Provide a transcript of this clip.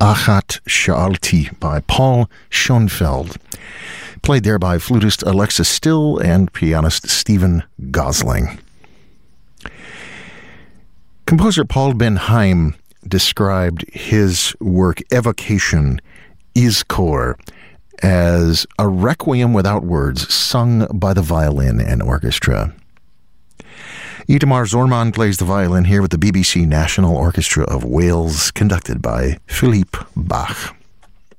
Achat Sha'alti by Paul Schoenfeld. Played there by flutist Alexa Still and pianist Stephen Gosling. Composer Paul Ben-Haim described his work Evocation, Yizkor, as a requiem without words sung by the violin and orchestra. Itamar Zorman plays the violin here with the BBC National Orchestra of Wales, conducted by Philippe Bach.